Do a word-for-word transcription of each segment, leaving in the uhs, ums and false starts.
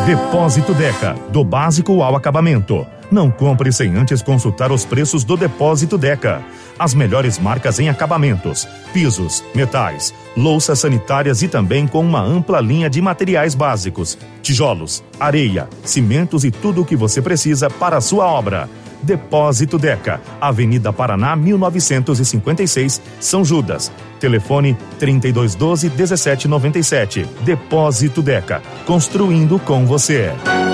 Depósito Deca, do básico ao acabamento. Não compre sem antes consultar os preços do Depósito Deca. As melhores marcas em acabamentos, pisos, metais, louças sanitárias e também com uma ampla linha de materiais básicos, tijolos, areia, cimentos e tudo o que você precisa para a sua obra. Depósito Deca, Avenida Paraná, mil novecentos e cinquenta e seis, São Judas. Telefone trinta e dois doze, dezessete noventa e sete. Depósito Deca, construindo com você.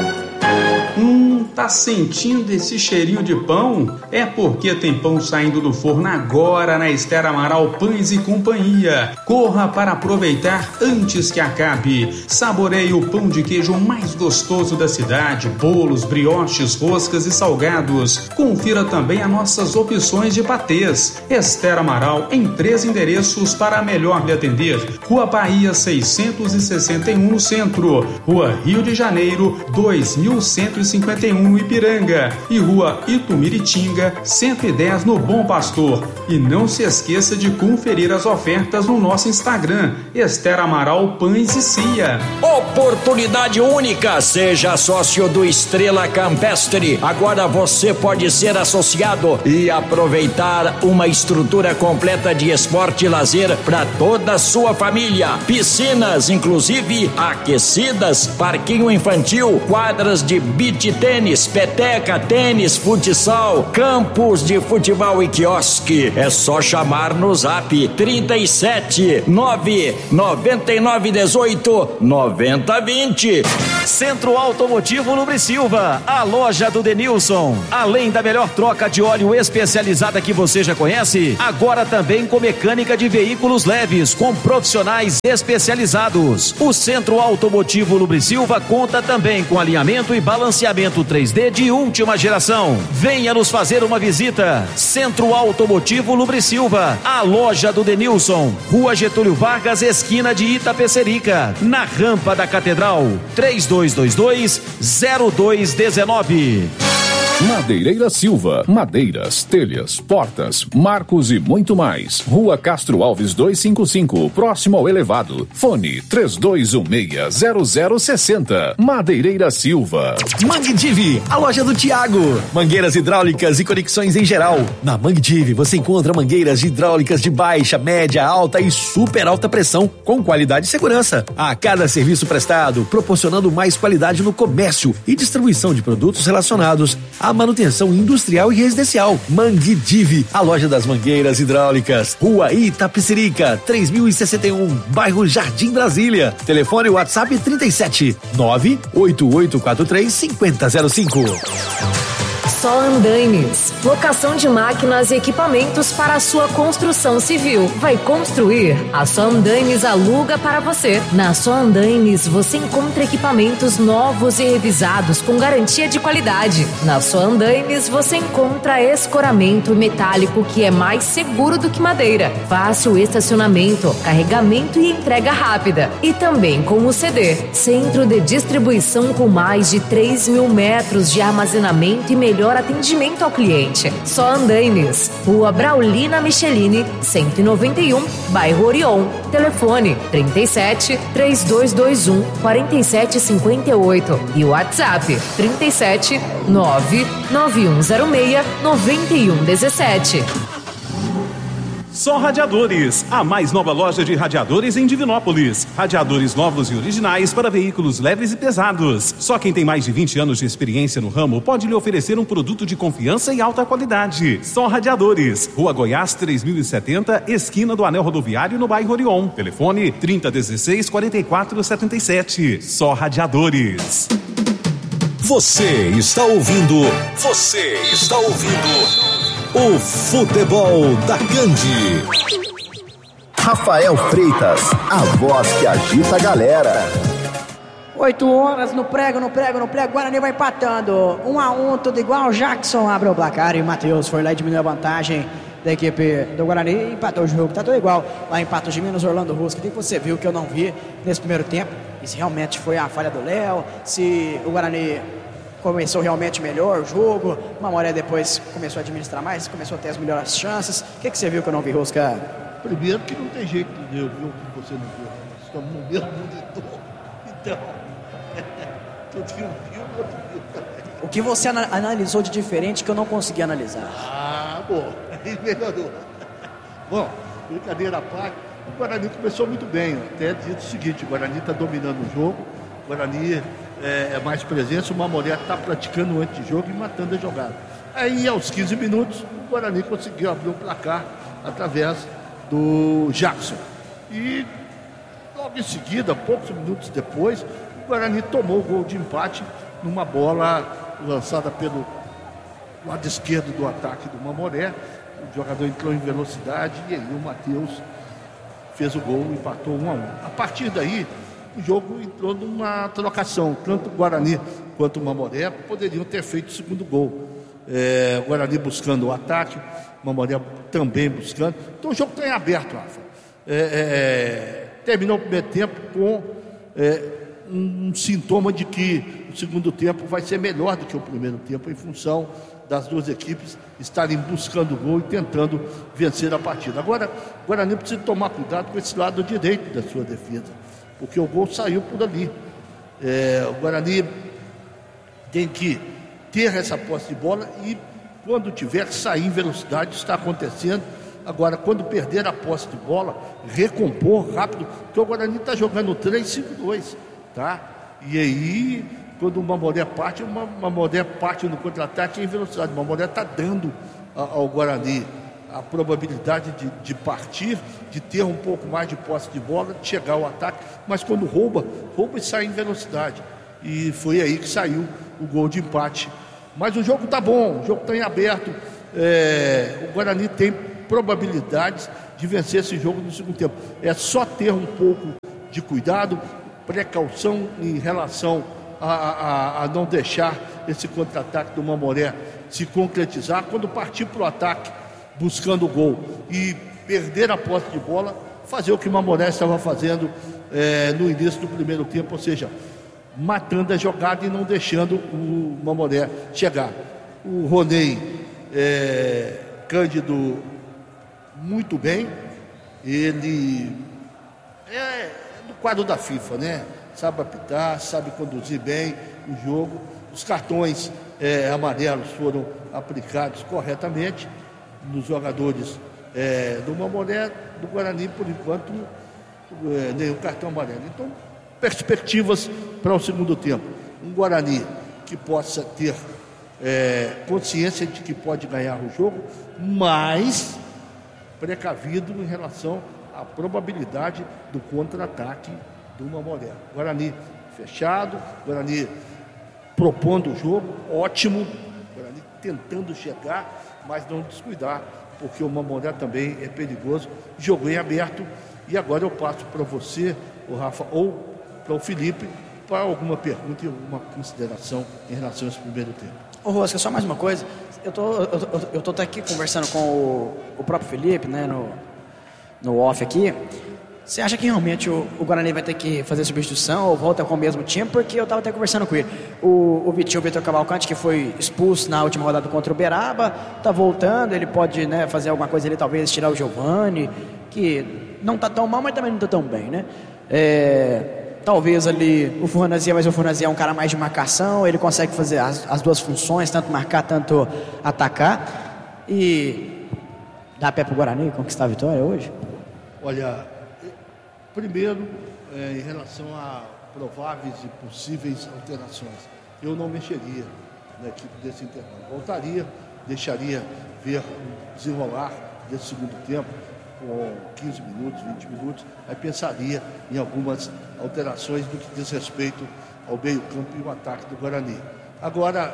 Hum, tá sentindo esse cheirinho de pão? É porque tem pão saindo do forno agora na Esther Amaral Pães e Companhia. Corra para aproveitar antes que acabe. Saboreie o pão de queijo mais gostoso da cidade, bolos, brioches, roscas e salgados. Confira também as nossas opções de patês. Esther Amaral em três endereços para melhor lhe atender. Rua Bahia seiscentos e sessenta e um no centro, Rua Rio de Janeiro dois mil cento e cinquenta e um no Ipiranga e Rua Itumiritinga cento e dez no Bom Pastor. E não se esqueça de conferir as ofertas no nosso Instagram, Esther Amaral Pães e Cia. Oportunidade única, seja sócio do Estrela Campestre. Agora você pode ser associado e aproveitar uma estrutura completa de esporte e lazer para toda a sua família. Piscinas, inclusive aquecidas, parquinho infantil, quadras de beach tênis, peteca, tênis, futsal, campos de futebol e quiosque. É só chamar no zap trinta e sete, nove noventa e nove, dezoito, noventa, vinte. Centro Automotivo Lubrisilva, a loja do Denilson. Além da melhor troca de óleo especializada que você já conhece, agora também com mecânica de veículos leves, com profissionais especializados. O Centro Automotivo Lubrisilva conta também com alinhamento e balanceamento três D de última geração. Venha nos fazer uma visita. Centro Automotivo Lubrisilva, a loja do Denilson, Rua Getúlio Vargas, esquina de Itapecerica, na rampa da Catedral. três dois dois dois, zero dois um nove. Madeireira Silva, madeiras, telhas, portas, marcos e muito mais. Rua Castro Alves duzentos e cinquenta e cinco, próximo ao elevado. Fone três dois um seis, zero zero seis zero. Madeireira Silva. Mangue Divi, a loja do Thiago. Mangueiras hidráulicas e conexões em geral. Na Mangue Divi você encontra mangueiras hidráulicas de baixa, média, alta e super alta pressão com qualidade e segurança. A cada serviço prestado, proporcionando mais qualidade no comércio e distribuição de produtos relacionados a manutenção industrial e residencial. Mangue Divi, a loja das mangueiras hidráulicas. Rua Itapecerica, três mil e sessenta e um, bairro Jardim Brasília. Telefone WhatsApp trinta e sete, nove oito oito quatro três, cinco zero zero cinco. Só Andaimes, locação de máquinas e equipamentos para a sua construção civil. Vai construir? A Só Andaimes aluga para você. Na Só Andaimes você encontra equipamentos novos e revisados com garantia de qualidade. Na Só Andaimes você encontra escoramento metálico que é mais seguro do que madeira, fácil estacionamento, carregamento e entrega rápida. E também com o C D, centro de distribuição com mais de três mil metros de armazenamento e melhor atendimento ao cliente. Só Andaimes, Rua Braulina Michelini, cento e noventa e um, bairro Orion. Telefone trinta e sete, três dois dois um, quatro sete cinco oito e o WhatsApp trinta e sete, nove nove um zero seis, nove um um sete. Só Radiadores, a mais nova loja de radiadores em Divinópolis. Radiadores novos e originais para veículos leves e pesados. Só quem tem mais de vinte anos de experiência no ramo pode lhe oferecer um produto de confiança e alta qualidade. Só Radiadores, Rua Goiás três mil e setenta, esquina do Anel Rodoviário, no bairro Orion. Telefone trinta, dezesseis, quarenta e quatro, setenta e sete. Só Radiadores. Você está ouvindo, você está ouvindo o Futebol da Candi. Rafael Freitas, a voz que agita a galera. Oito horas no prego, no prego, no prego. Guarani vai empatando. Um a um, tudo igual. Jackson abre o placar e o Matheus foi lá e diminuiu a vantagem da equipe do Guarani e empatou o jogo. Tá tudo igual. Lá em Patos de Minas, Orlando Ruska. O que você viu que eu não vi nesse primeiro tempo? E se realmente foi a falha do Léo, se o Guarani começou realmente melhor o jogo, uma hora depois começou a administrar mais, começou a ter as melhores chances. O que, que você viu que eu não vi, Rusca? Primeiro que não tem jeito de eu ver o que você não viu. Nós estamos no mesmo monitor. Então, Tu viu um filme, outro viu. O que você ana- analisou de diferente que eu não consegui analisar? Ah, bom, aí melhorou. Bom, brincadeira à parte, o Guarani começou muito bem. Eu até dito o seguinte, o Guarani está dominando o jogo, o Guarani é, é mais presença, o Mamoré está praticando o antijogo e matando a jogada. Aí, aos quinze minutos, o Guarani conseguiu abrir o placar através do Jackson. E logo em seguida, poucos minutos depois, o Guarani tomou o gol de empate numa bola lançada pelo lado esquerdo do ataque do Mamoré. O jogador entrou em velocidade e aí o Matheus fez o gol, empatou um a um. A partir daí, o jogo entrou numa trocação. Tanto o Guarani quanto o Mamoré poderiam ter feito o segundo gol. É, o Guarani buscando o ataque, o Mamoré também buscando. Então o jogo está em aberto, Rafa. É, é, terminou o primeiro tempo com é, um sintoma de que o segundo tempo vai ser melhor do que o primeiro tempo, em função das duas equipes estarem buscando o gol e tentando vencer a partida. Agora, o Guarani precisa tomar cuidado com esse lado direito da sua defesa, porque o gol saiu por ali. É, o Guarani tem que ter essa posse de bola e, quando tiver, sair em velocidade. Está acontecendo. Agora, quando perder a posse de bola, recompor rápido, porque o Guarani está jogando três cinco dois, tá? E aí, quando o Mamoré parte, o Mamoré parte no contra-ataque em velocidade. O Mamoré está dando ao Guarani a probabilidade de, de partir, de ter um pouco mais de posse de bola, de chegar ao ataque, mas quando rouba, rouba e sai em velocidade. E foi aí que saiu o gol de empate. Mas o jogo está bom, o jogo está em aberto. É, o Guarani tem probabilidades de vencer esse jogo no segundo tempo. É só ter um pouco de cuidado, precaução em relação a, a, a não deixar esse contra-ataque do Mamoré se concretizar. Quando partir para o ataque, buscando o gol e perder a posse de bola, fazer o que o Mamoré estava fazendo é, no início do primeiro tempo, ou seja, matando a jogada e não deixando o Mamoré chegar. O Ronei é, Cândido muito bem, ele é do quadro da FIFA, né? Sabe apitar, sabe conduzir bem o jogo. Os cartões é, amarelos foram aplicados corretamente nos jogadores é, do Mamoré. Do Guarani, por enquanto, é, nenhum cartão amarelo. Então, perspectivas para o segundo tempo. Um Guarani que possa ter é, consciência de que pode ganhar o jogo, mas precavido em relação à probabilidade do contra-ataque do Mamoré. Guarani fechado, Guarani propondo o jogo, ótimo, Guarani tentando chegar, mas não descuidar, porque o Mamoré também é perigoso. Jogo em aberto. E agora eu passo para você, o Rafa, ou para o Felipe, para alguma pergunta e alguma consideração em relação a esse primeiro tempo. Ô Rosca, só mais uma coisa. Eu tô, eu tô, eu tô aqui conversando com o, o próprio Felipe, né, no, no off aqui. Você acha que realmente o, o Guarani vai ter que fazer substituição ou volta com o mesmo time? Porque eu estava até conversando com ele. O, o Vitinho, o Vitor Cavalcante, que foi expulso na última rodada contra o Uberaba, tá voltando, ele pode, né, fazer alguma coisa ali, talvez tirar o Giovani, que não tá tão mal, mas também não tá tão bem, né? É... Talvez ali o Fornazia, mas o Fornazia é um cara mais de marcação, ele consegue fazer as, as duas funções, tanto marcar, tanto atacar. E dá pé pro Guarani conquistar a vitória hoje? Olha, primeiro, é, em relação a prováveis e possíveis alterações, eu não mexeria na equipe desse intervalo. Voltaria, deixaria ver o desenrolar desse segundo tempo, com quinze minutos, vinte minutos, aí pensaria em algumas alterações do que diz respeito ao meio-campo e o ataque do Guarani. Agora,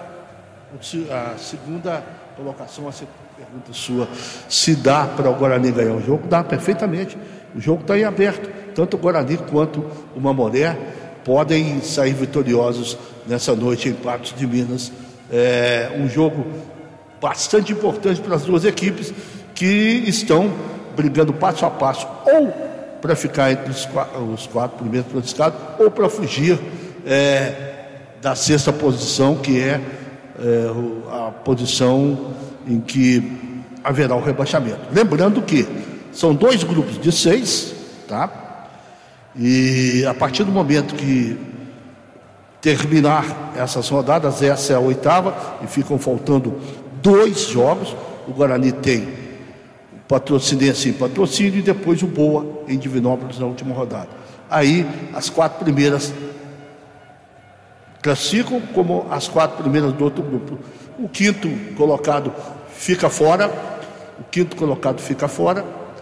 a segunda colocação, a pergunta sua, se dá para o Guarani ganhar o jogo, dá perfeitamente. O jogo está em aberto. Tanto o Guarani quanto o Mamoré podem sair vitoriosos nessa noite em Patos de Minas. É um jogo bastante importante para as duas equipes que estão brigando passo a passo, ou para ficar entre os quatro, os quatro primeiros classificados, ou para fugir é, da sexta posição, que é, é a posição em que haverá o rebaixamento. Lembrando que são dois grupos de seis, tá? E a partir do momento que terminar essas rodadas, essa é a oitava, e ficam faltando dois jogos. O Guarani tem o Patrocinense em Patrocínio e depois o Boa em Divinópolis na última rodada. Aí as quatro primeiras classificam como as quatro primeiras do outro grupo. O quinto colocado fica fora, o quinto colocado fica fora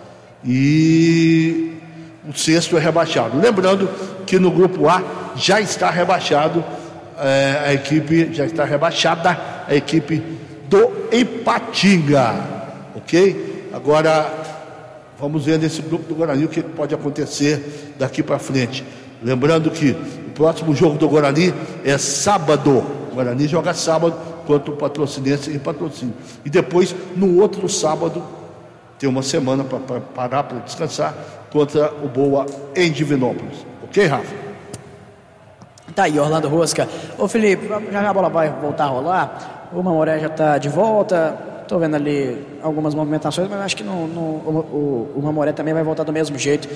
e o sexto é rebaixado. Lembrando que no grupo A já está rebaixado é, a equipe, já está rebaixada a equipe do Ipatinga, ok? Agora vamos ver nesse grupo do Guarani o que pode acontecer daqui para frente. Lembrando que o próximo jogo do Guarani é sábado. O Guarani joga sábado contra o Patrocinense em Patrocínio. E depois, no outro sábado, tem uma semana para parar, para descansar, contra o Boa em Divinópolis. Ok, Rafa? Tá aí, Orlando Rosca. Ô, Felipe, já, já a bola vai voltar a rolar. O Mamoré já está de volta. Estou vendo ali algumas movimentações, mas acho que no, no, o, o, o Mamoré também vai voltar do mesmo jeito.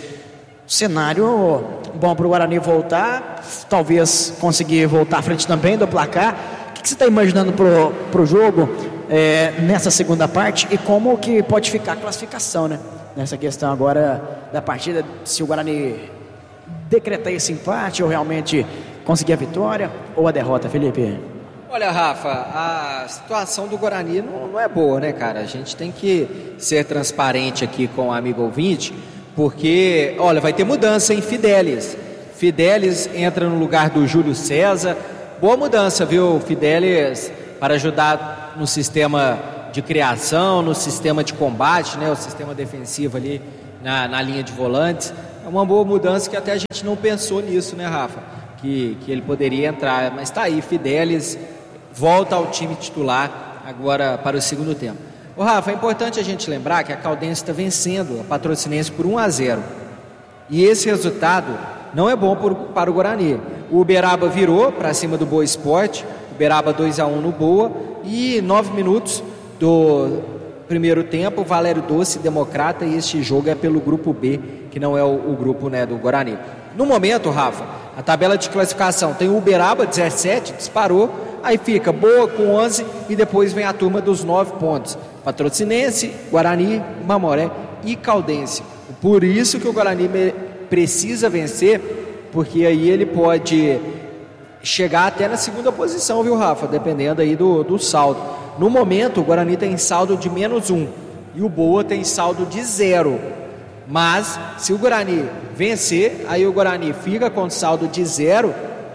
Cenário bom para o Guarani voltar, talvez conseguir voltar à frente também do placar. O que, que você está imaginando para o jogo é, nessa segunda parte e como que pode ficar a classificação, né? Nessa questão agora da partida, se o Guarani decretar esse empate ou realmente conseguir a vitória ou a derrota, Felipe? Olha, Rafa, a situação do Guarani não, não é boa, né, cara? A gente tem que ser transparente aqui com o amigo ouvinte, porque, olha, vai ter mudança em Fidelis. Fidelis entra no lugar do Júlio César. Boa mudança, viu, Fidelis, para ajudar no sistema de criação, no sistema de combate, né, o sistema defensivo ali na, na linha de volantes. É uma boa mudança que até a gente não pensou nisso, né, Rafa? Que, que ele poderia entrar, mas tá aí, Fidelis volta ao time titular agora para o segundo tempo. Ô, Rafa, é importante a gente lembrar que a Caldense está vencendo a Patrocinense por um a zero. E esse resultado não é bom por, para o Guarani. O Uberaba virou para cima do Boa Esporte, Uberaba dois a um no Boa, e nove minutos do primeiro tempo, Valério Doce, Democrata, e este jogo é pelo grupo B, que não é o, o grupo, né, do Guarani. No momento, Rafa, a tabela de classificação tem o Uberaba, dezessete, disparou, aí fica Boa com onze e depois vem a turma dos nove pontos. Patrocinense, Guarani, Mamoré e Caldense. Por isso que o Guarani precisa vencer, porque aí ele pode chegar até na segunda posição, viu, Rafa? Dependendo aí do, do saldo. No momento, o Guarani tem saldo de menos um e o Boa tem saldo de zero. Mas, se o Guarani vencer, aí o Guarani fica com saldo de zero,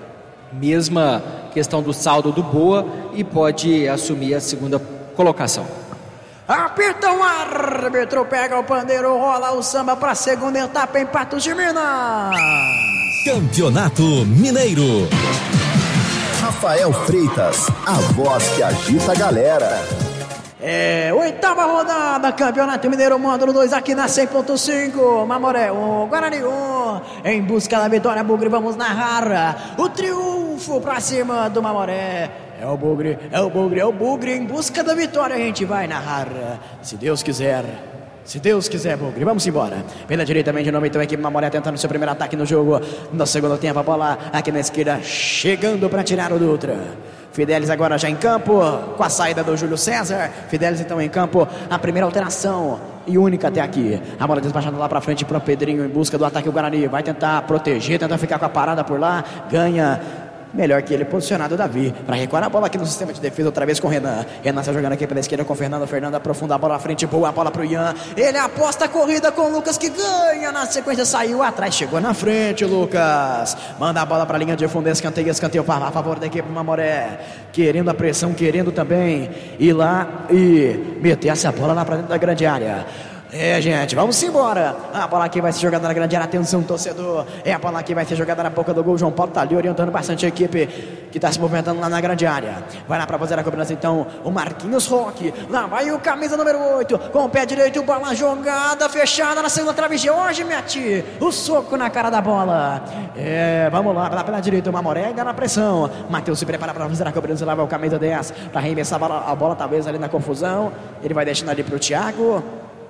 mesma questão do saldo do Boa, e pode assumir a segunda colocação. Aperta o árbitro, pega o pandeiro, rola o samba para a segunda etapa em Patos de Minas. Campeonato Mineiro. Rafael Freitas, a voz que agita a galera. É, oitava rodada, Campeonato Mineiro, módulo dois, aqui na cem ponto cinco. Mamoré um, Guarani um, em busca da vitória, Bugre, vamos narrar o triunfo pra cima do Mamoré. É o Bugre, é o Bugre, é o Bugre, em busca da vitória a gente vai narrar, se Deus quiser. Se Deus quiser, Bugre, vamos embora. Pela direita, de nome, então a equipe Mamoré tentando seu primeiro ataque no jogo. No segundo tempo, a bola aqui na esquerda, chegando para tirar o Dutra. Fidelis agora já em campo, com a saída do Júlio César. Fidelis então em campo, a primeira alteração e única até aqui. A bola despachada lá para frente para o Pedrinho em busca do ataque. O Guarani vai tentar proteger, tentar ficar com a parada por lá. Ganha. Melhor que ele, posicionado o Davi, para recuar a bola aqui no sistema de defesa, outra vez com o Renan. Renan está jogando aqui pela esquerda com o Fernando. Fernando aprofunda a bola à frente, boa bola para o Ian. Ele aposta a corrida com o Lucas, que ganha na sequência, saiu atrás, chegou na frente, Lucas. Manda a bola para a linha de fundo, escanteio, escanteio a favor da equipe Mamoré. Querendo a pressão, querendo também ir lá e meter essa bola lá para dentro da grande área. É, gente, vamos embora. A bola aqui vai ser jogada na grande área. Atenção, torcedor. É a bola aqui vai ser jogada na boca do gol. João Paulo tá ali orientando bastante a equipe que tá se movimentando lá na grande área. Vai lá pra fazer a cobrança então o Marquinhos Roque. Lá vai o camisa número oito. Com o pé direito, bola jogada, fechada na segunda trave. George mete o soco na cara da bola. É, vamos lá, lá pela direita. O Mamoré ainda na pressão. Matheus se prepara pra fazer a cobrança. Lá vai o camisa dez pra arremessar a bola, a bola talvez ali na confusão. Ele vai deixando ali pro Thiago.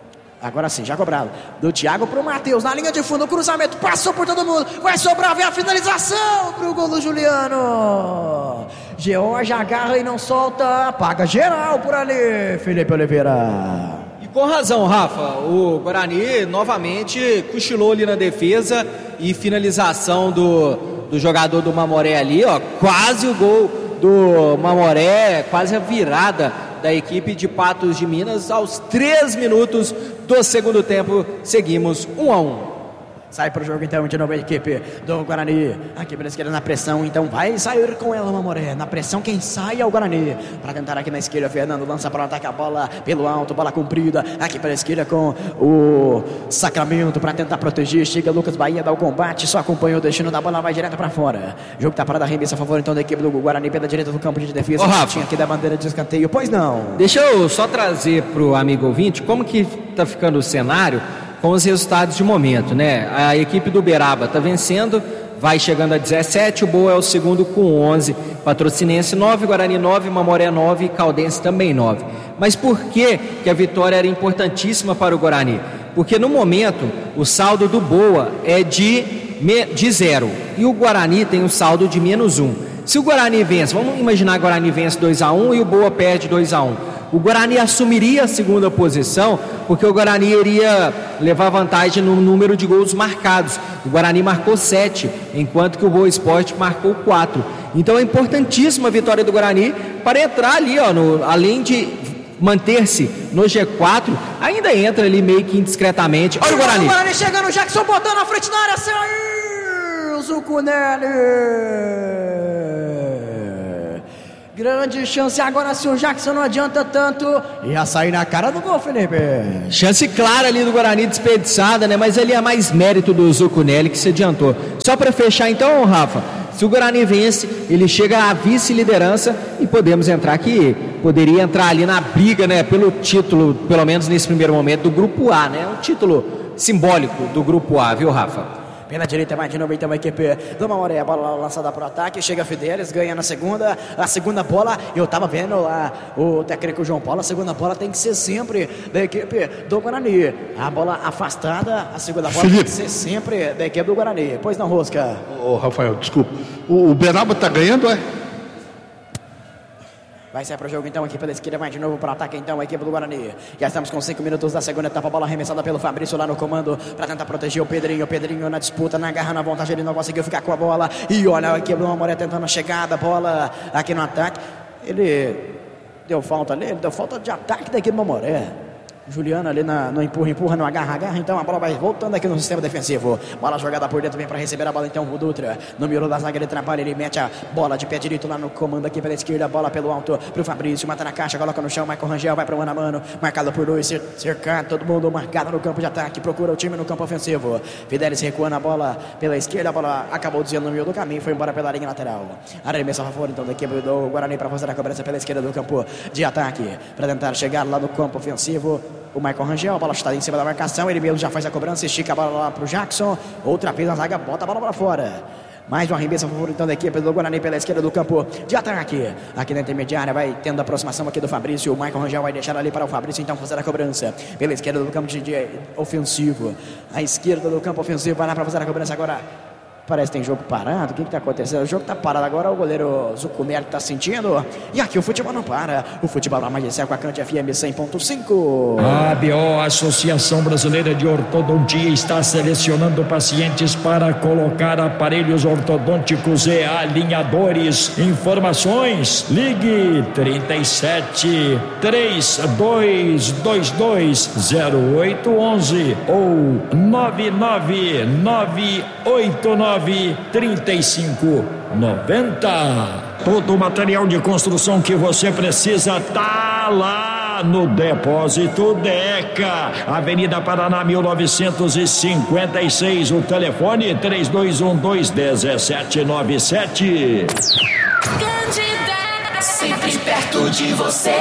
Agora sim, já cobrado. Do Thiago pro Matheus, na linha de fundo, o cruzamento, passou por todo mundo. Vai sobrar, vem a finalização pro gol do Juliano. George agarra e não solta, paga geral por ali, Felipe Oliveira. E com razão, Rafa, o Guarani novamente cochilou ali na defesa e finalização do, do jogador do Mamoré ali, ó, quase o gol do Mamoré, quase a virada da equipe de Patos de Minas aos três minutos do segundo tempo. Seguimos um a um. Sai pro jogo então de novo a equipe do Guarani. Aqui pela esquerda na pressão, então vai sair com ela, Mamoré. Na pressão quem sai é o Guarani. Para tentar aqui na esquerda, Fernando lança para o ataque, a bola pelo alto, bola comprida. Aqui pela esquerda com o Sacramento para tentar proteger. Chega Lucas Bahia, dá o combate, só acompanha o destino da bola, vai direto para fora. O jogo tá parado, arremesso a favor então da equipe do Guarani pela direita do campo de defesa. Ô, Rafa, tinha aqui da bandeira de escanteio, pois não. Deixa eu só trazer pro amigo ouvinte como que tá ficando o cenário com os resultados de momento, né? A equipe do Uberaba está vencendo, vai chegando a dezessete, o Boa é o segundo com onze, Patrocinense nove, Guarani nove, Mamoré nove e Caldense também nove. Mas por que que a vitória era importantíssima para o Guarani? Porque no momento o saldo do Boa é de, de zero e o Guarani tem um saldo de menos um. Se o Guarani vence, vamos imaginar que o Guarani vence dois a um e o Boa perde dois a um. O Guarani assumiria a segunda posição, porque o Guarani iria levar vantagem no número de gols marcados. O Guarani marcou sete, enquanto que o Boa Esporte marcou quatro. Então é importantíssima a vitória do Guarani para entrar ali, ó, no, além de manter-se no G quatro, ainda entra ali meio que indiscretamente. Olha o Guarani. O Guarani chegando, o Jackson botando na frente da área, saiu o Zucunelli. Grande chance agora, se o Jackson não adianta tanto, ia sair na cara do gol, Felipe. Chance clara ali do Guarani, desperdiçada, né? Mas ali é mais mérito do Zucunelli que se adiantou. Só para fechar então, Rafa, se o Guarani vence, ele chega à vice-liderança e podemos entrar aqui, poderia entrar ali na briga, né? Pelo título, pelo menos nesse primeiro momento, do Grupo A, né? Um título simbólico do Grupo A, viu, Rafa? Pela direita, mais de novo, então a equipe do Mamoré, a bola lançada para o ataque, chega Fidelis, ganha na segunda, a segunda bola, eu tava vendo lá o técnico João Paulo, a segunda bola tem que ser sempre da equipe do Guarani, a bola afastada, a segunda bola Felipe. Tem que ser sempre da equipe do Guarani, pois não, Rosca? Ô, Rafael, desculpa, o Uberaba tá ganhando, é? Vai sair para o jogo então aqui pela esquerda, vai de novo para o ataque então a equipe do Guarani. Já estamos com cinco minutos da segunda etapa, bola arremessada pelo Fabrício lá no comando para tentar proteger o Pedrinho. O Pedrinho na disputa, na garra, na vontade, ele não conseguiu ficar com a bola. E olha a equipe do Mamoré tentando a chegada, bola aqui no ataque. Ele deu falta ali, ele deu falta de ataque da equipe do Mamoré. Juliano ali na, no empurra, empurra, no agarra, agarra, então a bola vai voltando aqui no sistema defensivo. Bola jogada por dentro, vem para receber a bola então o Dutra. No miolo da zaga ele trabalha, ele mete a bola de pé direito lá no comando aqui pela esquerda, bola pelo alto pro Fabrício, mata na caixa, coloca no chão, Michael Rangel vai pro mano a mano, marcado por dois, cercado, todo mundo marcado no campo de ataque, procura o time no campo ofensivo. Fidelis recuando a bola pela esquerda, a bola acabou desviando no meio do caminho, foi embora pela linha lateral. Arremesso a favor então da equipe do Guarani para fazer a cobrança pela esquerda do campo de ataque, para tentar chegar lá no campo ofensivo. O Michael Rangel, a bola está em cima da marcação, ele mesmo já faz a cobrança, estica a bola lá pro Jackson, outra vez a zaga, bota a bola para fora. Mais um arremesso a favor então da equipe do Guarani pela esquerda do campo de ataque. Aqui na intermediária vai tendo a aproximação aqui do Fabrício, o Michael Rangel vai deixar ali para o Fabrício então fazer a cobrança. Pela esquerda do campo de, de ofensivo, a esquerda do campo ofensivo vai lá para fazer a cobrança agora. Parece que tem jogo parado, o que está acontecendo? O jogo está parado agora, o goleiro Zucumeli está sentindo. E aqui o futebol não para. O futebol na Magicel com a Cante F M cem ponto cinco. A B O, Associação Brasileira de Ortodontia, está selecionando pacientes para colocar aparelhos ortodônticos e alinhadores. Informações, ligue trinta e sete, trinta e dois vinte e dois, zero oito onze ou nove nove nove oito nove trinta e cinco noventa. Todo o material de construção que você precisa tá lá no Depósito Deca, Avenida Paraná mil novecentos e cinquenta e seis, o telefone três dois um dois um sete nove sete. Candidata, sempre perto de você.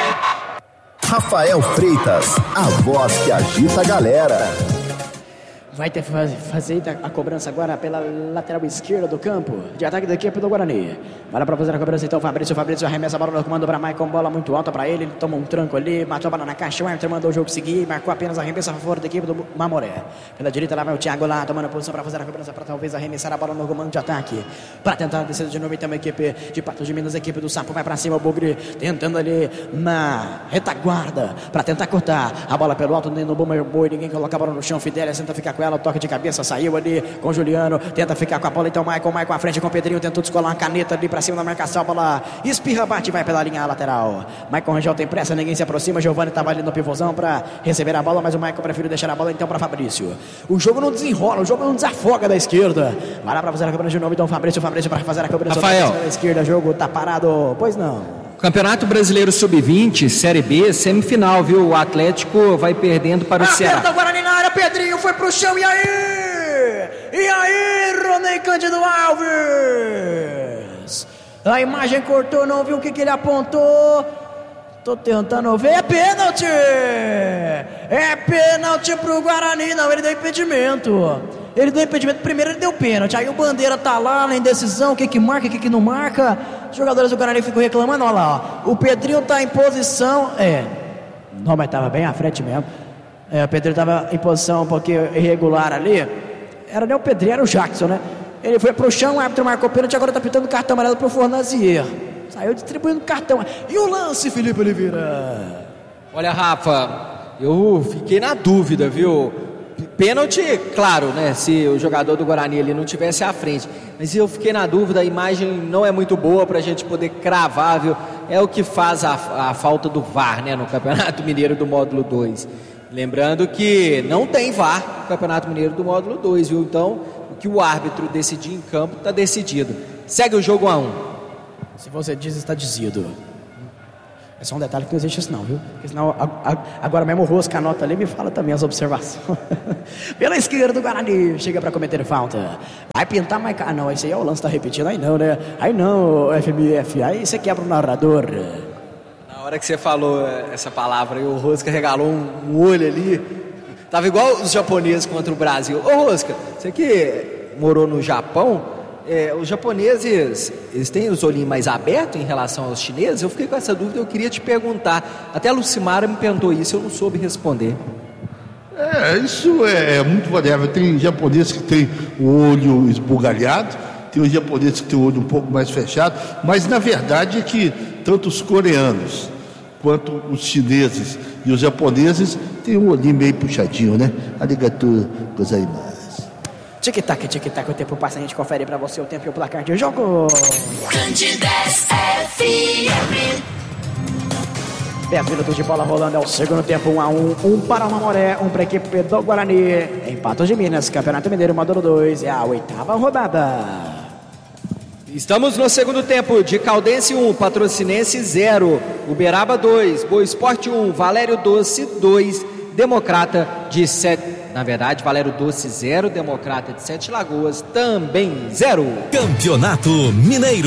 Rafael Freitas, a voz que agita a galera. Vai ter que fazer a cobrança agora pela lateral esquerda do campo de ataque da equipe do Guarani. Vai para fazer a cobrança então Fabrício. Fabrício arremessa a bola no comando para Maicon. Bola muito alta para ele. Ele toma um tranco ali. Matou a bola na caixa. O árbitro mandou o jogo seguir. Marcou apenas arremesso a favor da equipe do Mamoré. Pela direita lá vai o Thiago lá tomando posição para fazer a cobrança para talvez arremessar a bola no comando de ataque. Para tentar descer de novo então a equipe de Patos de Minas. A equipe do Sapo vai para cima. O Bugre tentando ali na retaguarda para tentar cortar a bola pelo alto no Boomer Boy. Ninguém coloca a bola no chão. Fidelis tenta ficar com ela. Toque de cabeça. Saiu ali com o Juliano, tenta ficar com a bola, então Maicon, Maicon à frente com o Pedrinho, tentou descolar uma caneta ali pra cima da marcação, a bola espirra, bate e vai pela linha lateral. Maicon Rangel tem pressa, ninguém se aproxima, Giovani tava ali no pivôzão pra receber a bola, mas o Maicon prefere deixar a bola então pra Fabrício. O jogo não desenrola, o jogo não desafoga da esquerda. Vai lá pra fazer a cobrança de novo, então Fabrício, Fabrício pra fazer a cobrança Rafael. da esquerda, o jogo tá parado, pois não. Campeonato Brasileiro sub vinte, Série B, semifinal, viu? O Atlético vai perdendo para o Ceará. Aperta o Guarani na área, Pedrinho foi pro chão, e aí? E aí, Ronei Cândido Alves? A imagem cortou, não viu o que, que ele apontou. Tô tentando ver, é pênalti! É pênalti pro Guarani, não, ele deu impedimento. Ele deu impedimento, primeiro ele deu pênalti, aí o Bandeira tá lá na indecisão, o que que marca, o que que não marca. Os jogadores do Guarani ficam reclamando, olha lá, ó. O Pedrinho tá em posição, é, não, mas tava bem à frente mesmo. É, o Pedrinho tava em posição um pouquinho irregular ali. Era nem o Pedrinho, era o Jackson, né? Ele foi pro chão, o árbitro marcou pênalti, agora tá pitando cartão amarelo pro Fornazier. Saiu distribuindo cartão. E o lance, Felipe Oliveira? Olha, Rafa, eu fiquei na dúvida, viu? Pênalti, claro, né? Se o jogador do Guarani ali não tivesse à frente. Mas eu fiquei na dúvida, a imagem não é muito boa pra gente poder cravar, viu? É o que faz a, a falta do V A R, né? No Campeonato Mineiro do Módulo dois. Lembrando que não tem V A R no Campeonato Mineiro do Módulo dois, viu? Então, o que o árbitro decidir em campo está decidido. Segue o jogo a um. Se você diz, está dizido. É só um detalhe que não existe isso não, viu? Porque senão, a, a, agora mesmo o Rosca anota ali e me fala também as observações. Pela esquerda do Guarani, chega para cometer falta. Vai pintar mais... Ah, não, esse aí é o lance, tá repetindo. Aí não, né? Aí não, F M F. Aí você quebra o narrador. Na hora que você falou essa palavra e o Rosca regalou um, um olho ali, tava igual os japoneses contra o Brasil. Ô Rosca, você que morou no Japão, é, os japoneses, eles têm os olhinhos mais abertos em relação aos chineses? Eu fiquei com essa dúvida, eu queria te perguntar. Até a Lucimara me perguntou isso, eu não soube responder. É, isso é, é muito variável. Tem japoneses que tem o olho esbugalhado, tem os japoneses que tem o olho um pouco mais fechado, mas na verdade é que tanto os coreanos quanto os chineses e os japoneses têm um olhinho meio puxadinho, né? Arigatou gozaimasu. Tic-tac, tic-tac, o tempo passa, a gente confere pra você o tempo e o placar de jogo. Candidas F M. dez minutos de bola rolando, é o segundo tempo, um a um, um para o Mamoré, um para a equipe do Guarani. Em Patos de Minas, Campeonato Mineiro, módulo dois, é a oitava rodada. Estamos no segundo tempo de Caldense um, Patrocinense zero, Uberaba dois, Boa Esporte um, Valério Doce dois, Democrata de sete, na verdade, Valério Doce zero, Democrata de Sete Lagoas também zero. Campeonato Mineiro.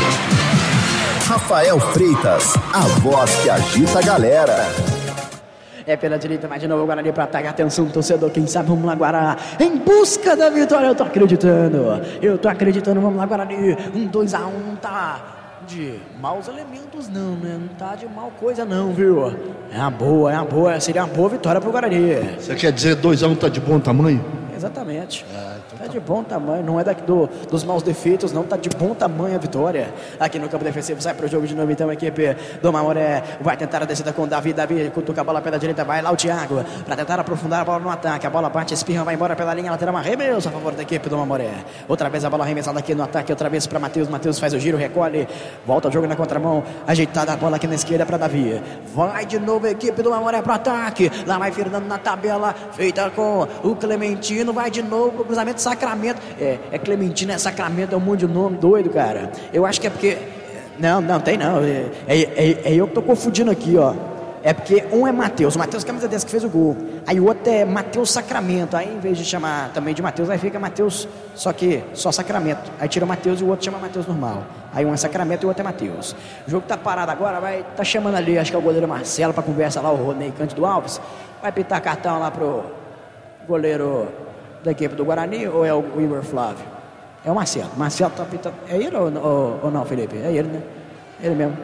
Rafael Freitas, a voz que agita a galera. É pela direita, mais de novo o Guarani para ataque. Atenção, torcedor, quem sabe vamos lá, Guará. Em busca da vitória, eu tô acreditando. Eu tô acreditando, vamos lá, Guarani. Um, dois a um, tá de maus elementos não, né? Não tá de mal coisa não, viu? É uma boa, é uma boa, seria uma boa vitória pro Guarani. Você quer dizer dois a um tá de bom tamanho? Exatamente. Ah, então tá, tá de bom tamanho, não é daqui do, dos maus defeitos, não, tá de bom tamanho a vitória. Aqui no campo defensivo, sai pro jogo de novo, então a equipe do Mamoré vai tentar a descida com o Davi, Davi cutuca a bola pela direita, vai lá o Thiago, pra tentar aprofundar a bola no ataque, a bola bate, espirra, vai embora pela linha lateral, arremesso a favor da equipe do Mamoré. Outra vez a bola arremessada aqui no ataque, outra vez pra Matheus, Matheus faz o giro, recolhe, volta o jogo na contramão, ajeitada a bola aqui na esquerda pra Davi. Vai de novo a equipe do Mamoré pro ataque, lá vai Fernando na tabela, feita com o Clementino, vai de novo pro cruzamento, Sacramento. É, é Clementino, é Sacramento, é um monte de nome doido, cara. Eu acho que é porque... Não, não, tem não. É, é, é, é eu que tô confundindo aqui, ó. É porque um é Matheus, o Matheus camisa dez que fez o gol. Aí o outro é Matheus Sacramento. Aí em vez de chamar também de Matheus, aí fica Matheus, só que só Sacramento. Aí tira o Matheus e o outro chama Matheus normal. Aí um é Sacramento e o outro é Matheus. O jogo tá parado agora, vai, tá chamando ali, acho que é o goleiro Marcelo pra conversa lá, o Ronei Cândido Alves. Vai pintar cartão lá pro goleiro da equipe do Guarani ou é o Igor Flávio? É o Marcelo. Marcelo tá pintando. É ele ou, ou, ou não, Felipe? É ele, né? Ele mesmo.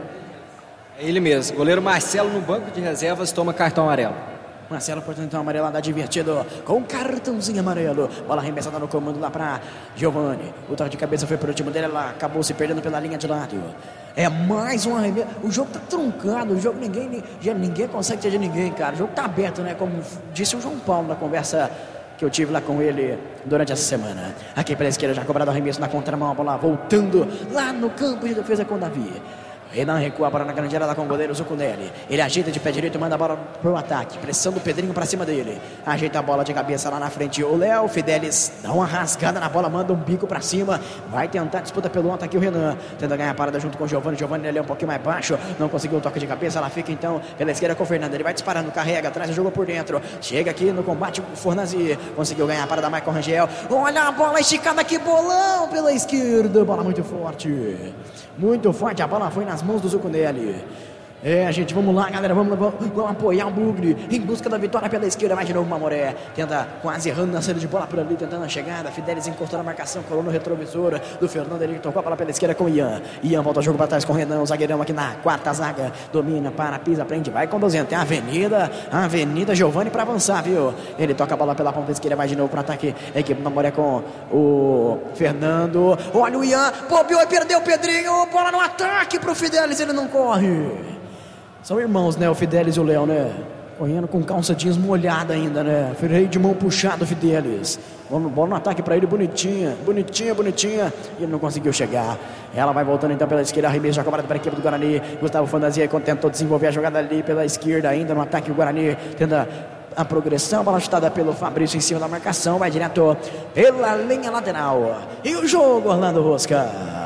É ele mesmo. Goleiro Marcelo no banco de reservas toma cartão amarelo. Marcelo, portanto, então amarelada divertido com um cartãozinho amarelo. Bola arremessada no comando lá para Giovani. O toque de cabeça foi pro time dele, ela acabou se perdendo pela linha de lado. É mais um arremesso. O jogo tá truncado, o jogo ninguém, ninguém consegue ter de ninguém, cara. O jogo tá aberto, né? Como disse o João Paulo na conversa que eu tive lá com ele durante essa semana. Aqui pela esquerda já cobrado arremesso na contramão, a bola voltando lá no campo de defesa com o Davi. Renan recua a bola na grande área lá com o goleiro Zucunelli. Ele ajeita de pé direito e manda a bola pro ataque. Pressão do Pedrinho pra cima dele. Ajeita a bola de cabeça lá na frente. O Léo Fidelis dá uma rasgada na bola, manda um bico pra cima. Vai tentar disputa pelo ataque o Renan. Tenta ganhar a parada junto com o Giovani. Giovani ele é um pouquinho mais baixo. Não conseguiu o toque de cabeça. Ela fica então pela esquerda com o Fernando. Ele vai disparando, carrega, traz o jogo por dentro. Chega aqui no combate o Fornazi. Conseguiu ganhar a parada da Michael Rangel. Olha a bola esticada aqui, bolão pela esquerda. Bola muito forte. Muito forte, a bola foi nas mãos do Zucunelli. É, gente, vamos lá, galera, vamos, vamos, vamos apoiar o Bugre em busca da vitória pela esquerda. Mais de novo Mamoré, tenta quase errando na saída de bola por ali, tentando a chegada. Fidelis encostou na marcação, colou no retrovisor do Fernando. Ele tocou a bola pela esquerda com o Ian. Ian volta o jogo para trás com o Renan, o zagueirão aqui na quarta zaga. Domina, para, pisa, prende, vai conduzindo. Tem a Avenida, a Avenida Giovani para avançar, viu? Ele toca a bola pela ponta esquerda, vai de novo para ataque. A equipe do Mamoré com o Fernando. Olha o Ian, bobeou e perdeu o Pedrinho. Bola no ataque pro Fidelis, ele não corre. São irmãos, né? O Fidelis e o Léo, né? Correndo com calça jeans molhada ainda, né? Freio de mão puxado, Fidelis. Bola no ataque pra ele, bonitinha. Bonitinha, bonitinha. E ele não conseguiu chegar. Ela vai voltando então pela esquerda. Arremesso já cobrado para a equipe do Guarani. Gustavo Fantasia tentou desenvolver a jogada ali pela esquerda. Ainda no ataque o Guarani tenta a progressão. Bola chutada pelo Fabrício em cima da marcação. Vai direto pela linha lateral. E o jogo, Orlando Rosca.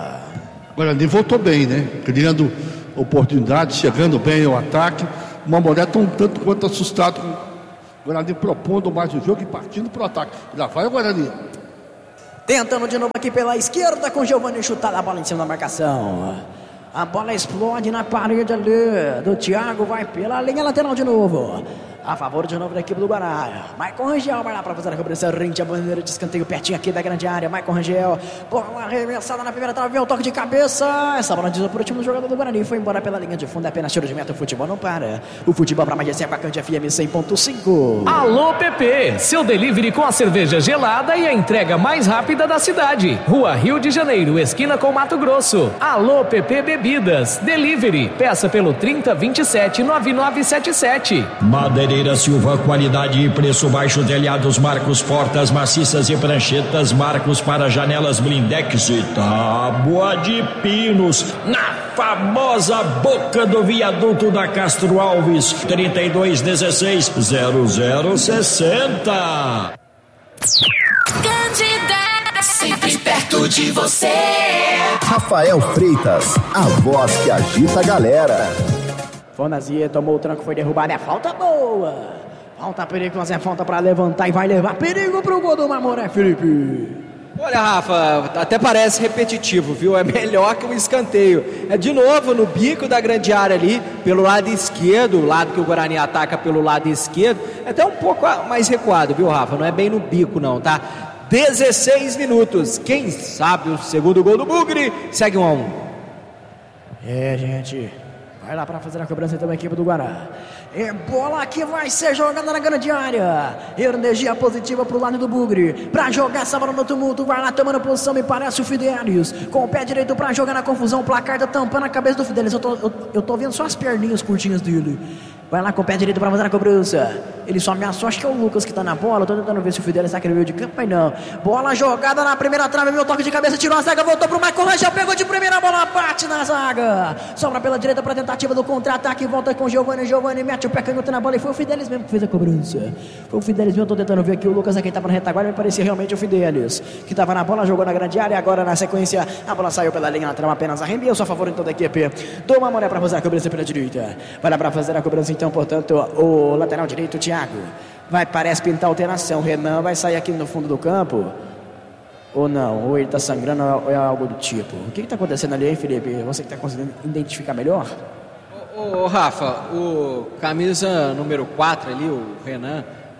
O Guarani voltou bem, né? Criando oportunidade, chegando bem ao ataque. O Mamoré está um tanto quanto assustado com o Guarani propondo mais o jogo e partindo para o ataque. Já vai o Guarani. Tentando de novo aqui pela esquerda com o Giovani chutada a bola em cima da marcação. A bola explode na parede ali do Thiago, vai pela linha lateral de novo. A favor de novo da equipe do Guará. Maicon Rangel vai lá para fazer a cobrança. Rente a bandeira de escanteio pertinho aqui da grande área. Maicon Rangel. Bola arremessada na primeira trave. O toque de cabeça. Essa bola desviou por último do jogador do Guarani. Foi embora pela linha de fundo. É apenas tiro de meta. O futebol não para. O futebol para mais de cem. Bacante F M cem ponto cinco. Alô P P. Seu delivery com a cerveja gelada e a entrega mais rápida da cidade. Rua Rio de Janeiro, esquina com Mato Grosso. Alô P P Bebidas. Delivery. Peça pelo trinta, vinte e sete, noventa e nove setenta e sete. Madeireira Silva, qualidade e preço baixo, telhados, marcos, portas maciças e pranchetas, marcos para janelas blindex e tábua de pinos, na famosa boca do viaduto da Castro Alves, trinta e dois, dezesseis, zero zero sessenta. Candidata, sempre perto de você. Rafael Freitas, a voz que agita a galera. Fonazia tomou o tranco, foi derrubado, é falta boa. Falta perigosa, é falta pra levantar e vai levar perigo pro gol do Mamoré, Felipe. Olha, Rafa, até parece repetitivo, viu? É melhor que um escanteio. É de novo no bico da grande área ali, pelo lado esquerdo, o lado que o Guarani ataca pelo lado esquerdo. É até um pouco mais recuado, viu, Rafa? Não é bem no bico, não, tá? dezesseis minutos. Quem sabe o segundo gol do Bugre? Segue um a um. É, gente... Vai lá para fazer a cobrança então a equipe do Guará. É bola que vai ser jogada na grande área. Energia positiva pro lado do Bugre. Para jogar essa bola no tumulto. Vai lá tomando posição, me parece o Fidelis. Com o pé direito para jogar na confusão. O placar tá tampando a cabeça do Fidelis. Eu tô, eu, eu tô vendo só as perninhas curtinhas dele. Vai lá com o pé direito para fazer a cobrança. Ele só ameaçou, acho que é o Lucas que tá na bola. Eu tô tentando ver se o Fidelis tá aqui no meio de campo, mas não. Bola jogada na primeira trave, meu toque de cabeça, tirou a zaga, voltou pro Michael Rangel, pegou de primeira, bola bate na zaga. Sobra pela direita pra tentativa do contra-ataque, volta com o Giovani, Giovani mete o pé canhoto na bola e foi o Fidelis mesmo que fez a cobrança. Foi o Fidelis mesmo, eu tô tentando ver aqui o Lucas, aqui tava na retaguarda, me parecia realmente o Fidelis, que tava na bola, jogou na grande área, agora na sequência, a bola saiu pela linha lateral, apenas arremesso a favor então da equipe do Mamoré pra fazer a cobrança pela direita. Vai lá pra fazer a cobrança então, portanto, o lateral direito, o Thiago. Vai, parece pintar alteração. Renan vai sair aqui no fundo do campo. Ou não, ou ele tá sangrando, ou é algo do tipo. O que que tá acontecendo ali, hein, Felipe? Você que tá conseguindo identificar melhor? Ô, ô Rafa, o camisa número quatro ali, o Renan,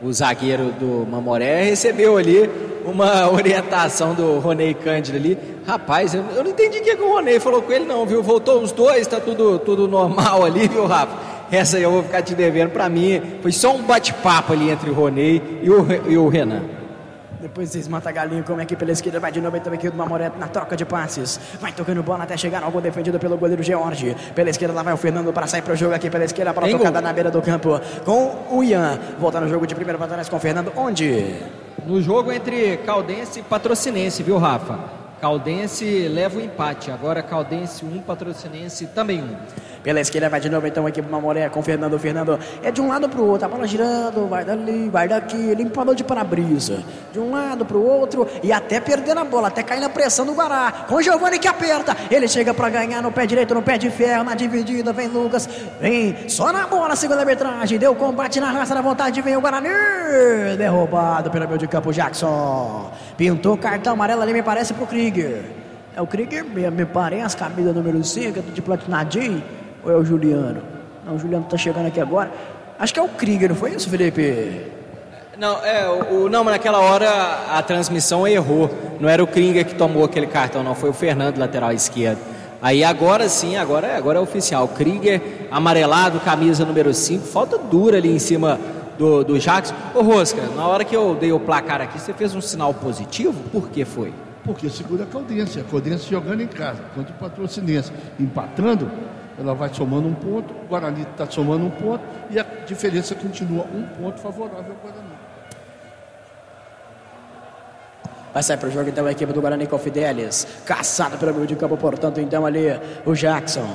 o zagueiro do Mamoré, recebeu ali uma orientação do Ronei Cândido ali. Rapaz, eu, eu não entendi o que, que o Ronei falou com ele não, viu? Voltou os dois, tá tudo, tudo normal ali, viu, Rafa? Essa aí eu vou ficar te devendo. Pra mim, foi só um bate-papo ali entre o Ronei e o, e o Renan. Depois vocês matam a galinha, como é que pela esquerda vai de novo também aqui do Mamoré na troca de passes. Vai tocando bola até chegar ao gol defendido pelo goleiro George. Pela esquerda lá vai o Fernando para sair pro jogo aqui pela esquerda, para tocada na beira do campo com o Ian. Voltando no jogo de primeira batalha com o Fernando, onde? No jogo entre Caldense e Patrocinense, viu, Rafa? Caldense leva o empate, agora Caldense um, Patrocinense também um. Pela esquerda vai de novo então a equipe Mamoré com o Fernando. O Fernando é de um lado pro outro, a bola girando, vai dali, vai daqui, limpador de para-brisa. De um lado pro outro e até perdendo a bola, até cair na pressão do Guará. Com o Giovani que aperta, ele chega pra ganhar no pé direito, no pé de ferro, na dividida, vem Lucas, vem só na bola, segunda arbitragem, deu combate na raça, na vontade, vem o Guarani, derrubado pelo meio de campo Jackson. Pintou cartão amarelo ali, me parece, pro Krieger. É o Krieger mesmo, me parece, camisa número cinco, de platinadinho. Ou é o Juliano? Não, o Juliano tá chegando aqui agora. Acho que é o Krieger, não foi isso, Felipe? Não, é, o, não, mas naquela hora a transmissão errou. Não era o Krieger que tomou aquele cartão, não. Foi o Fernando, lateral esquerdo. Aí agora sim, agora, agora é oficial. Krieger, amarelado, camisa número cinco. Falta dura ali em cima do, do Jackson. Ô Rosca, na hora que eu dei o placar aqui, você fez um sinal positivo? Por que foi? Porque segura a Caldense. A Caldense jogando em casa, contra o Patrocinense. Empatando, ela vai somando um ponto, o Guarani está somando um ponto e a diferença continua um ponto favorável ao Guarani. Vai sair para o jogo então a equipe do Guarani com o Fidelis, caçado pelo meio de campo, portanto então ali o Jackson.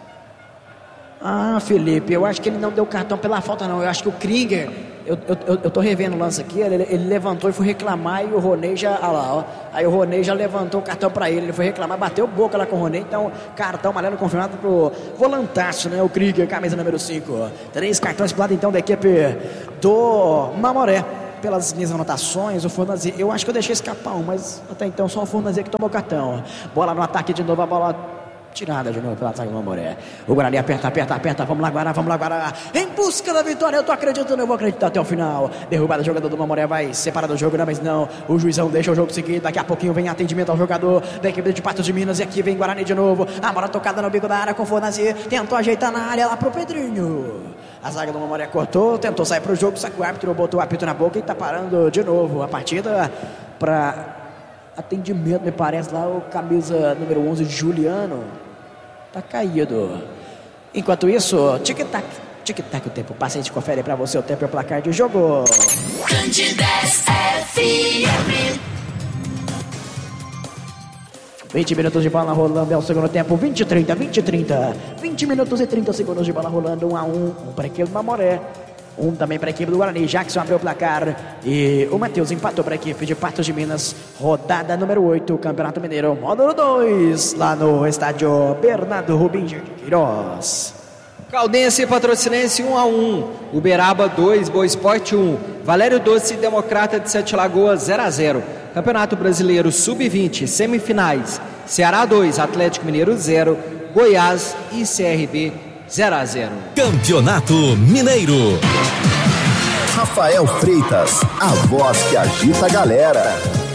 Ah, Felipe, eu acho que ele não deu cartão pela falta não, eu acho que o Krieger, eu, eu, eu tô revendo o lance aqui, ele, ele levantou e foi reclamar e o Ronei já, olha lá, ó, aí o Ronei já levantou o cartão pra ele, ele foi reclamar, bateu boca lá com o Ronei, então cartão amarelo confirmado pro volantaço, né, o Krieger, camisa número cinco, três cartões pro lado então da equipe do Mamoré. Pelas minhas anotações, o Fornazier, eu acho que eu deixei escapar um, mas até então só o Fornazier que tomou o cartão. Bola no ataque de novo, a bola tirada de novo pela ataque do Mamoré. O Guarani aperta, aperta, aperta. Vamos lá, Guará, vamos lá, Guará. Em busca da vitória, eu tô acreditando, eu vou acreditar até o final. Derrubada, o jogador do Mamoré vai separar do jogo, não, mas não. O juizão deixa o jogo seguir. Daqui a pouquinho vem atendimento ao jogador da equipe de Patos de Minas. E aqui vem Guarani de novo. A bola tocada no bico da área com o Fornazier. Tentou ajeitar na área lá pro Pedrinho. A zaga do Mamoré cortou, tentou sair pro jogo, só que o árbitro botou o apito na boca e tá parando de novo a partida para atendimento, me parece lá o camisa número onze, Juliano, tá caído. Enquanto isso, tic-tac, tic-tac, o tempo passa, a gente confere para você o tempo e o placar de jogo. Candidez F M. vinte minutos de bola rolando, é o segundo tempo, vinte e trinta, vinte e trinta, vinte minutos e trinta segundos de bola rolando, um a um, um para a equipe do Mamoré, um também para a equipe do Guarani. Jackson abriu o placar e o Matheus empatou para a equipe de Patos de Minas, rodada número oito, Campeonato Mineiro, módulo dois, lá no estádio Bernardo Rubim de Queiroz. Caldense e Patrocinense um a um, Uberaba dois, Boa Esporte um, Valério Doce e Democrata de Sete Lagoas zero a zero. Campeonato Brasileiro sub vinte, semifinais, Ceará dois, Atlético Mineiro zero, Goiás e C R B zero a zero. Campeonato Mineiro. Rafael Freitas, a voz que agita a galera.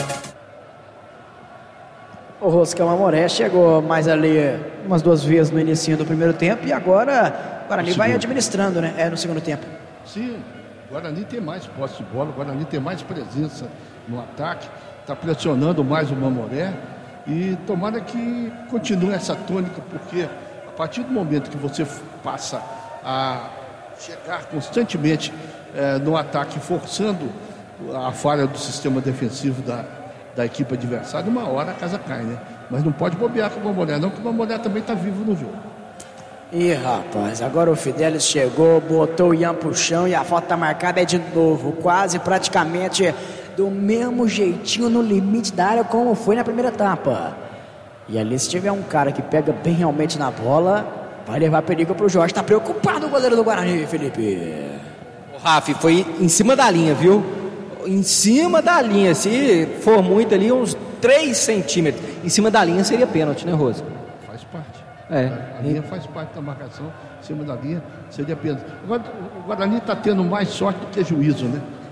O Rosca Mamoré chegou mais ali umas duas vezes no início do primeiro tempo e agora o Guarani vai administrando, né? É no segundo tempo. Sim, o Guarani tem mais posse de bola, o Guarani tem mais presença no ataque, está pressionando mais o Mamoré e tomara que continue essa tônica, porque a partir do momento que você passa a chegar constantemente eh, no ataque, forçando a falha do sistema defensivo da, da equipe adversária, uma hora a casa cai, né? Mas não pode bobear com o Mamoré não, porque o Mamoré também está vivo no jogo. Ih, rapaz, agora o Fidelis chegou, botou o Ian pro chão e a falta tá marcada é de novo, quase praticamente do mesmo jeitinho no limite da área como foi na primeira etapa. E ali se tiver um cara que pega bem realmente na bola, vai levar perigo pro Jorge. Tá preocupado o goleiro do Guarani, Felipe. O Rafa foi em cima da linha, viu? Em cima da linha, se for muito ali, uns três centímetros. Em cima da linha seria pênalti, né, Rosa? Faz parte. É. A linha faz parte da marcação, em cima da linha seria pênalti. Agora, o Guarani está tendo mais sorte do que juízo, né?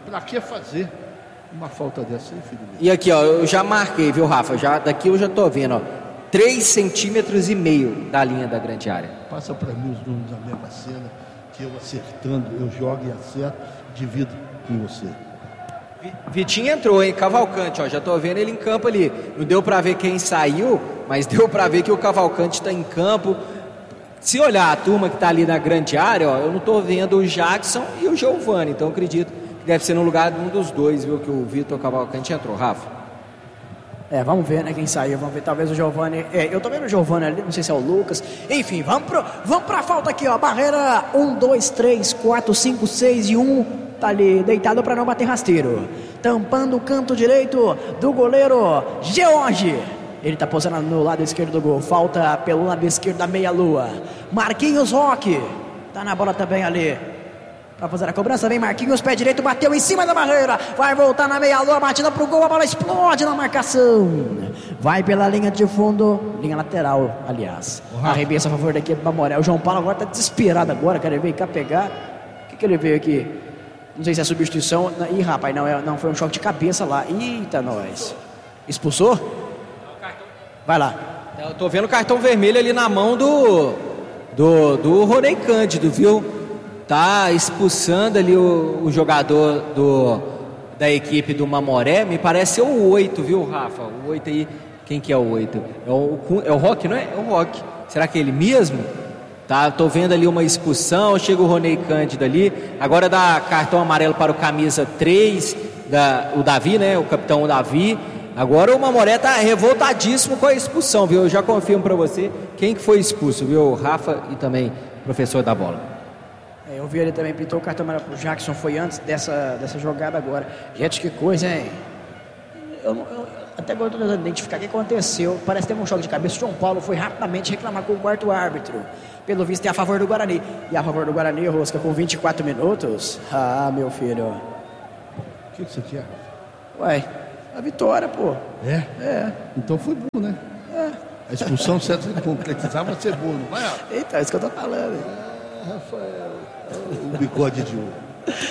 Pra que fazer uma falta dessa, hein, filho? E aqui, ó, eu já marquei, viu, Rafa? Já, daqui eu já tô vendo, ó. três centímetros e meio da linha da grande área. Passa pra mim os números da Mega Sena, que eu acertando, eu jogo e acerto, divido com você. Vitinho entrou, hein? Cavalcante, ó. Já tô vendo ele em campo ali. Não deu pra ver quem saiu, mas deu pra ver que o Cavalcante tá em campo. Se olhar a turma que tá ali na grande área, ó, eu não tô vendo o Jackson e o Giovani. Então eu acredito que deve ser no lugar de um dos dois, viu? Que o Vitor Cavalcante entrou. Rafa. É, vamos ver, né, quem saiu. Vamos ver, talvez o Giovani. É, eu tô vendo o Giovani ali, não sei se é o Lucas. Enfim, vamos, pro, vamos pra falta aqui, ó. Barreira um, dois, três, quatro, cinco, seis e um. Tá ali deitado para não bater rasteiro. Tampando o canto direito do goleiro George. Ele tá posando no lado esquerdo do gol. Falta pelo lado esquerdo da meia-lua. Marquinhos Roque. Tá na bola também ali. Pra fazer a cobrança, vem Marquinhos, pé direito, bateu em cima da barreira. Vai voltar na meia-lua, batida pro gol. A bola explode na marcação. Vai pela linha de fundo. Linha lateral, aliás. Uhum. Arremesso a favor da equipe do Mamoré. O João Paulo agora tá desesperado agora. Quer ver cá pegar. O que que ele veio aqui? Não sei se é substituição. Ih, rapaz, não, é, não foi um choque de cabeça lá. Eita, nós. Expulsou? Vai lá. Eu tô vendo o cartão vermelho ali na mão do do, do Ronei Cândido, viu? Tá expulsando ali o, o jogador do, da equipe do Mamoré. Me parece ser o oito, viu, Rafa? O oito aí. Quem que é o oito? É o, é o Roque, não é? É o Roque. Será que é ele mesmo? Tá, tô vendo ali uma expulsão, chega o Ronei Cândido ali, agora dá cartão amarelo para o camisa três, da, o Davi, né, o capitão Davi. Agora o Mamoré tá revoltadíssimo com a expulsão, viu? Eu já confirmo para você quem que foi expulso, viu? O Rafa e também o professor da bola. É, eu vi ele também, pintou o cartão amarelo pro Jackson, foi antes dessa, dessa jogada agora. Gente, que coisa, hein? Eu, eu, até agora eu tô tentando identificar o que aconteceu. Parece que teve um choque de cabeça. O João Paulo foi rapidamente reclamar com o quarto árbitro. Pelo visto é a favor do Guarani. E a favor do Guarani, Rosca, com vinte e quatro minutos. Ah, meu filho. O que, que você quer? Ué, a vitória, pô. É? É. Então foi bom, né? É. A expulsão, se concretizava, ser bom, não vai? Eita, é isso que eu tô falando. É, Rafael. O bigode de ouro.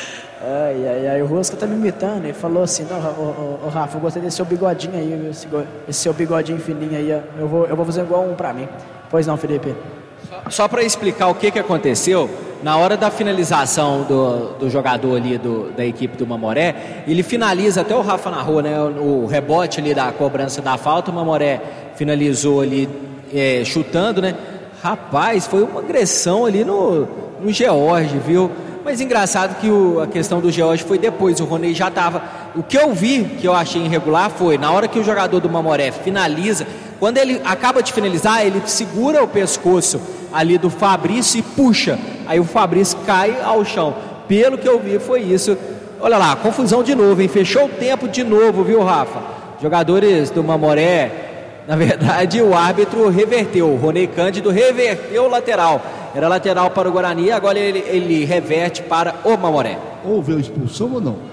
Ai, ai, ai, o Rosca tá me imitando. Ele falou assim: não, ô, ô, ô, Rafa, eu gostei desse seu bigodinho aí, esse, esse seu bigodinho fininho aí. Eu vou, eu vou fazer igual um pra mim. Pois não, Felipe? Só para explicar o que, que aconteceu, na hora da finalização do, do jogador ali do, da equipe do Mamoré, ele finaliza, até o Rafa narrou, né, o, o rebote ali da cobrança da falta, o Mamoré finalizou ali é, chutando, né? Rapaz, foi uma agressão ali no, no George, viu? Mas engraçado que o, a questão do George foi depois, o Ronei já estava... O que eu vi, que eu achei irregular, foi na hora que o jogador do Mamoré finaliza, quando ele acaba de finalizar, ele segura o pescoço ali do Fabrício e puxa. Aí o Fabrício cai ao chão. Pelo que eu vi, foi isso. Olha lá, confusão de novo, hein? Fechou o tempo de novo, viu, Rafa? Jogadores do Mamoré, na verdade, o árbitro reverteu. O Ronei Cândido reverteu o lateral. Era lateral para o Guarani, agora ele, ele reverte para o Mamoré. Houve a expulsão ou não?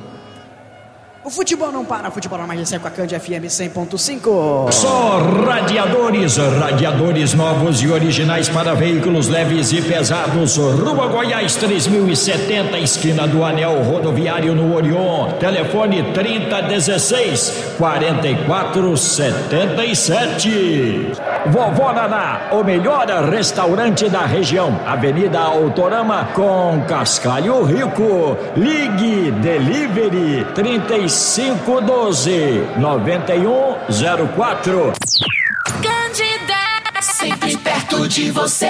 O futebol não para, o futebol não mais de com a Cândia F M cem ponto cinco. Só radiadores, radiadores novos e originais para veículos leves e pesados. Rua Goiás três mil e setenta, esquina do Anel Rodoviário no Orion. Telefone trinta dezesseis, quarenta e quatro setenta e sete. Vovó Naná, o melhor restaurante da região. Avenida Autorama com Cascalho Rico. Ligue Delivery trinta e cinco doze, noventa e um zero quatro. Candida, sempre perto de você.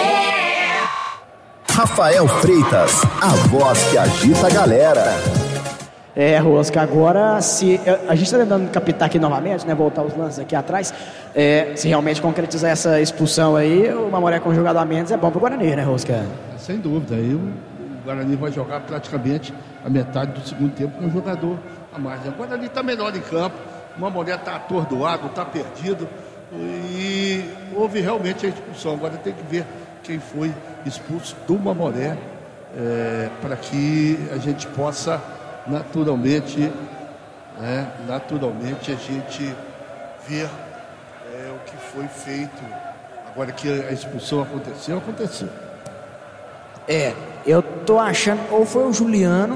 Rafael Freitas, a voz que agita a galera. É, Rosca, agora se a gente está tentando captar aqui novamente, né, voltar os lances aqui atrás, é, se realmente concretizar essa expulsão aí, o Mamoré com o jogador a menos é bom pro Guarani, né, Rosca? Sem dúvida, aí o Guarani vai jogar praticamente a metade do segundo tempo com o jogador a mais. O Guarani está melhor em campo, o Mamoré está atordoado, está perdido e houve realmente a expulsão. Agora tem que ver quem foi expulso do Mamoré, é, para que a gente possa naturalmente, né, naturalmente a gente ver é, o que foi feito. Agora que a expulsão aconteceu, aconteceu. É, eu tô achando, ou foi o Juliano,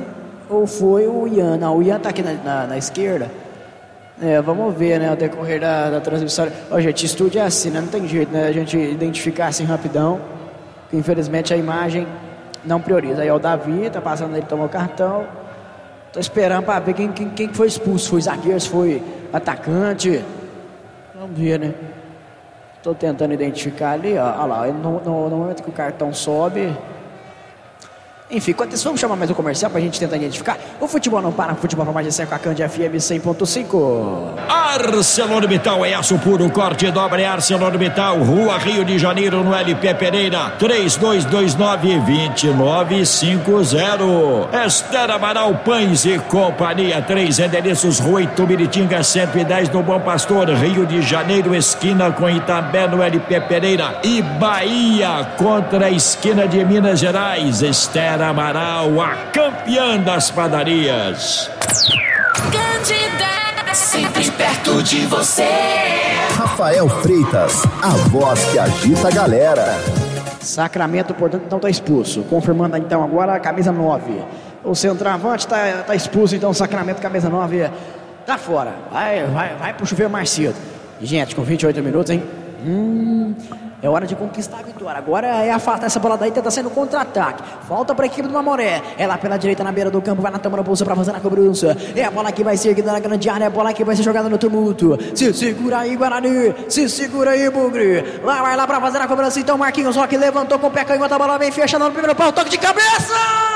ou foi o Ian? Não, o Ian tá aqui na, na, na esquerda. É, vamos ver, né, ao decorrer da, da transmissão. Ó, gente, estúdio é assim, né? Não tem jeito, né? A gente identificar assim rapidão. Que infelizmente a imagem não prioriza. Aí é o Davi, tá passando, ele tomou o cartão. Tô esperando pra ver quem, quem, quem foi expulso. Foi zagueiro, se foi atacante. Vamos ver, né? Tô tentando identificar ali, ó. Olha lá, no, no, no momento que o cartão sobe. Enfim, enquanto isso, vamos chamar mais um comercial pra gente tentar identificar. O futebol não para, o futebol para mais de cerca, a Cândia F M cem ponto cinco. ArcelorMittal é aço puro, corte e dobra, é ArcelorMittal, Rua Rio de Janeiro, no L P Pereira, três dois dois nove, dois nove cinco zero. Esther Amaral Pães e Companhia, três endereços, Rua Itumiritinga, cento e dez, no Bom Pastor, Rio de Janeiro, esquina com Itambé, no L P Pereira, e Bahia, contra a esquina de Minas Gerais. Esther Amaral, a campeã das padarias. Candida, sempre perto de você. Rafael Freitas, a voz que agita a galera. Sacramento, portanto, não está expulso. Confirmando então agora a camisa nove. O centroavante está tá expulso, então o Sacramento, camisa nove, tá fora. Vai, vai, vai pro chuveiro mais cedo. Gente, com vinte e oito minutos, hein? Hum... É hora de conquistar a vitória. Agora é afastar essa bola daí, tenta sair no contra-ataque. Falta para a equipe do Mamoré. É lá pela direita na beira do campo, vai na tama da bolsa para fazer a cobrança. É a bola que vai ser erguida na grande área, é a bola que vai ser jogada no tumulto. Se segura aí, Guarani. Se segura aí, Bugre. Lá vai lá para fazer a cobrança. Então Marquinhos Roque levantou com o pé canhoto, a bola vem fechando no primeiro pau. Toque de cabeça!